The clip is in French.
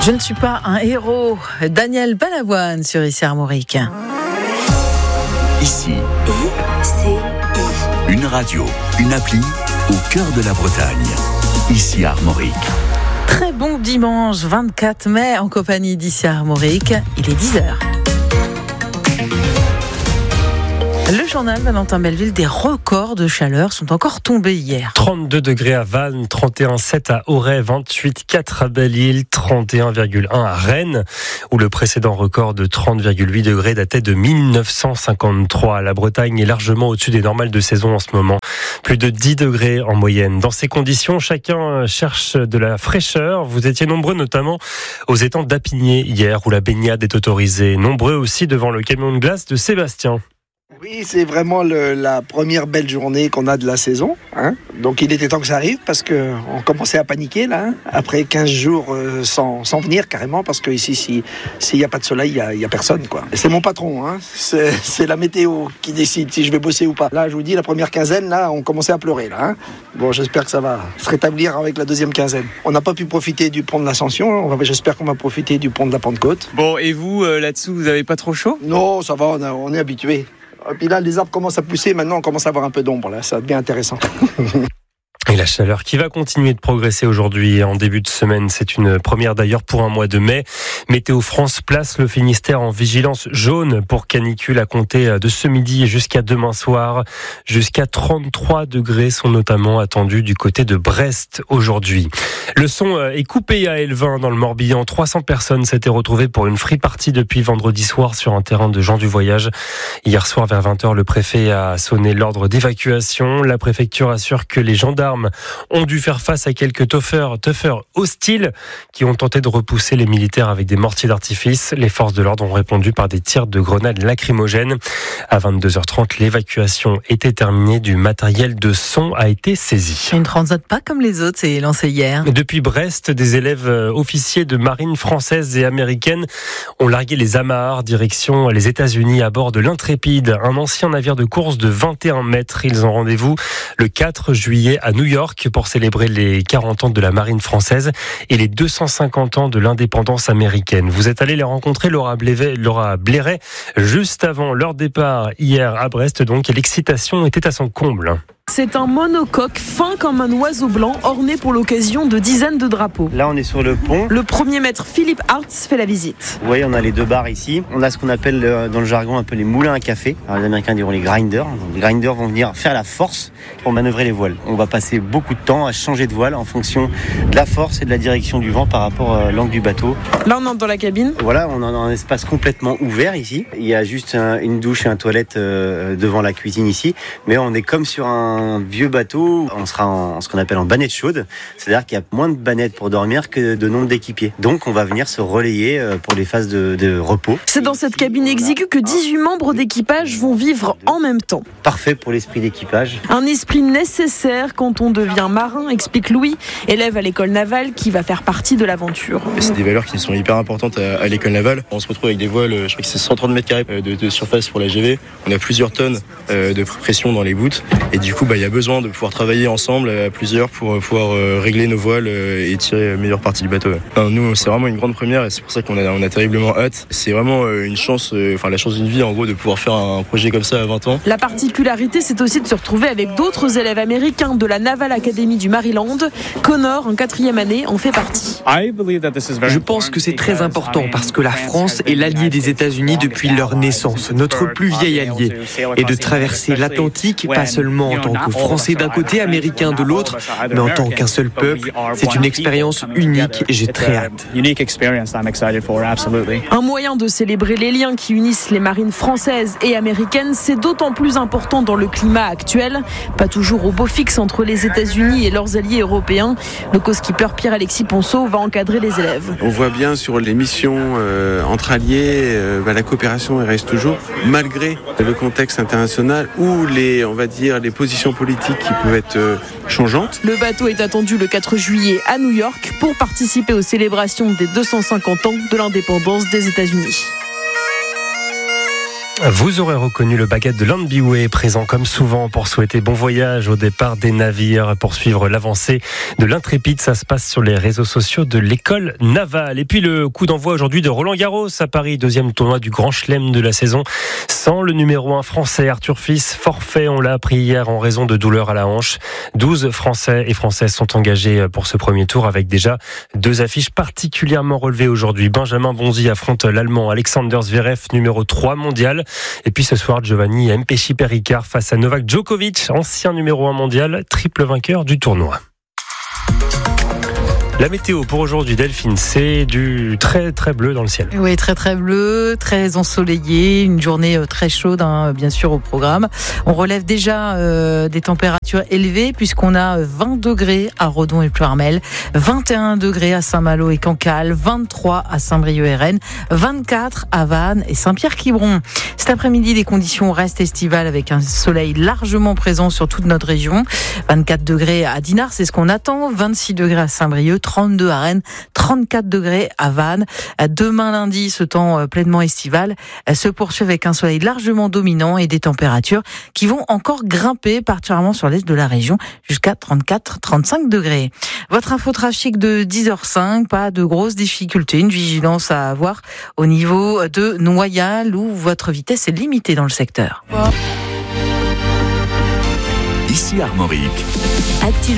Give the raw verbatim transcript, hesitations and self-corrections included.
Je ne suis pas un héros. Daniel Balavoine sur Ici Armorique. Ici, I C I. Une radio, une appli au cœur de la Bretagne. Ici Armorique. Très bon dimanche vingt-quatre mai en compagnie d'Ici Armorique. Il est dix heures. Le journal Valentin Belleville, des records de chaleur sont encore tombés hier. trente-deux degrés à Vannes, trente et un virgule sept à Auray, vingt-huit virgule quatre à Belle-Île, trente et un virgule un à Rennes, où le précédent record de trente virgule huit degrés datait de mille neuf cent cinquante-trois. La Bretagne est largement au-dessus des normales de saison en ce moment. Plus de dix degrés en moyenne. Dans ces conditions, chacun cherche de la fraîcheur. Vous étiez nombreux notamment aux étangs d'Apigné hier, où la baignade est autorisée. Nombreux aussi devant le camion de glace de Sébastien. Oui, c'est vraiment le, la première belle journée qu'on a de la saison. Hein. Donc il était temps que ça arrive parce qu'on commençait à paniquer là. Hein. Après quinze jours euh, sans, sans venir carrément parce qu'ici, s'il si n'y a pas de soleil, il n'y a, a personne. Quoi. C'est mon patron, hein. c'est, c'est la météo qui décide si je vais bosser ou pas. Là, je vous dis, la première quinzaine, là, on commençait à pleurer. Là, hein. Bon, j'espère que ça va se rétablir avec la deuxième quinzaine. On n'a pas pu profiter du pont de l'Ascension. On va, j'espère qu'on va profiter du pont de la Pentecôte. Bon, et vous, euh, là-dessous, vous n'avez pas trop chaud ? Non, ça va, on, a, on est habitué. Et puis là, les arbres commencent à pousser. Maintenant, on commence à avoir un peu d'ombre. Là, ça devient intéressant. Et la chaleur qui va continuer de progresser aujourd'hui en début de semaine. C'est une première d'ailleurs pour un mois de mai. Météo France place le Finistère en vigilance jaune pour canicule à compter de ce midi jusqu'à demain soir. Jusqu'à trente-trois degrés sont notamment attendus du côté de Brest aujourd'hui. Le son est coupé à Elvin dans le Morbihan. trois cents personnes s'étaient retrouvées pour une free party depuis vendredi soir sur un terrain de gens du voyage. Hier soir vers vingt heures, le préfet a sonné l'ordre d'évacuation. La préfecture assure que les gendarmes ont dû faire face à quelques tuffeurs, tuffeurs hostiles qui ont tenté de repousser les militaires avec des mortiers d'artifice. Les forces de l'ordre ont répondu par des tirs de grenades lacrymogènes. À vingt-deux heures trente, l'évacuation était terminée. Du matériel de son a été saisi. Une transat pas comme les autres, c'est lancé hier. Depuis Brest, des élèves officiers de marine française et américaine ont largué les amarres, direction les États-Unis à bord de l'Intrépide, un ancien navire de course de vingt et un mètres. Ils ont rendez-vous le quatre juillet à New York pour célébrer les quarante ans de la marine française et les deux cent cinquante ans de l'indépendance américaine. Vous êtes allé les rencontrer, Laura Blairet, Laura Blairet, juste avant leur départ hier à Brest, donc, et l'excitation était à son comble. C'est un monocoque fin comme un oiseau blanc, orné pour l'occasion de dizaines de drapeaux. Là, on est sur le pont. Le premier maître Philippe Hartz fait la visite. Vous voyez, on a les deux barres ici. On a ce qu'on appelle dans le jargon un peu les moulins à café. Alors, les Américains diront les grinders. Donc, les grinders vont venir faire la force pour manœuvrer les voiles. On va passer beaucoup de temps à changer de voile en fonction de la force et de la direction du vent par rapport à l'angle du bateau. Là, on entre dans la cabine. Voilà, on a un espace complètement ouvert ici. Il y a juste un, une douche et un toilette euh, devant la cuisine ici. Mais on est comme sur un un vieux bateau, on sera en ce qu'on appelle en bannette chaude, c'est-à-dire qu'il y a moins de bannettes pour dormir que de nombre d'équipiers. Donc on va venir se relayer pour les phases de, de repos. C'est dans cette cabine exiguë que dix-huit membres d'équipage vont vivre en même temps. Parfait pour l'esprit d'équipage. Un esprit nécessaire quand on devient marin, explique Louis, élève à l'école navale qui va faire partie de l'aventure. C'est des valeurs qui sont hyper importantes à, à l'école navale. On se retrouve avec des voiles, je crois que c'est cent trente mètres carrés de, de surface pour la G V. On a plusieurs tonnes euh, de pression dans les voûtes et du coup bah, il y a besoin de pouvoir travailler ensemble à plusieurs pour pouvoir euh, régler nos voiles euh, et tirer la meilleure partie du bateau. Enfin, nous, c'est vraiment une grande première et c'est pour ça qu'on a, on a terriblement hâte. C'est vraiment euh, une chance, euh, enfin la chance d'une vie en gros de pouvoir faire un projet comme ça à vingt ans. La particularité, c'est aussi de se retrouver avec d'autres élèves américains de la Naval Academy du Maryland. Connor, en quatrième année, en fait partie. Je pense que c'est très important parce que la France est l'allié des États-Unis depuis leur naissance, notre plus vieil allié. Et de traverser l'Atlantique, pas seulement en tant que Français d'un côté, Américain de l'autre, mais en tant qu'un seul peuple, c'est une expérience unique et j'ai très hâte. Un moyen de célébrer les liens qui unissent les marines françaises et américaines, c'est d'autant plus important dans le climat actuel. Pas toujours au beau fixe entre les États-Unis et leurs alliés européens. Le co-skipper Pierre-Alexis Ponceau va encadrer les élèves. On voit bien sur les missions euh, entre alliés, euh, bah, la coopération elle reste toujours, malgré le contexte international ou les, on va dire, les positions politiques qui peuvent être euh, changeantes. Le bateau est attendu le quatre juillet à New York pour participer aux célébrations des deux cent cinquante ans de l'indépendance des États-Unis. Vous aurez reconnu le baguette de l'Anbiway, présent comme souvent pour souhaiter bon voyage au départ des navires. Pour suivre l'avancée de l'Intrépide, ça se passe sur les réseaux sociaux de l'école navale. Et puis le coup d'envoi aujourd'hui de Roland Garros à Paris, deuxième tournoi du Grand Chelem de la saison. Sans le numéro un français, Arthur Fils, forfait, on l'a appris hier en raison de douleurs à la hanche. douze Français et Françaises sont engagés pour ce premier tour avec déjà deux affiches particulièrement relevées aujourd'hui. Benjamin Bonzi affronte l'Allemand Alexander Zverev, numéro trois mondial. Et puis ce soir, Giovanni Mpéchi-Péricard face à Novak Djokovic, ancien numéro un mondial, triple vainqueur du tournoi. La météo pour aujourd'hui, Delphine, c'est du très très bleu dans le ciel. Oui, très très bleu, très ensoleillé, une journée très chaude, hein, bien sûr au programme. On relève déjà euh, des températures élevées puisqu'on a vingt degrés à Redon et Ploërmel, vingt et un degrés à Saint-Malo et Cancale, vingt-trois à Saint-Brieuc et Rennes, vingt-quatre à Vannes et Saint-Pierre-Quiberon. Cet après-midi, les conditions restent estivales avec un soleil largement présent sur toute notre région. vingt-quatre degrés à Dinard, c'est ce qu'on attend, vingt-six degrés à Saint-Brieuc, trente-deux à Rennes, trente-quatre degrés à Vannes. Demain lundi, ce temps pleinement estival se poursuit avec un soleil largement dominant et des températures qui vont encore grimper, particulièrement sur l'est de la région, jusqu'à trente-quatre à trente-cinq degrés. Votre infotrafic de dix heures cinq, pas de grosses difficultés, une vigilance à avoir au niveau de Noyal où votre vitesse est limitée dans le secteur. Ici Armorique.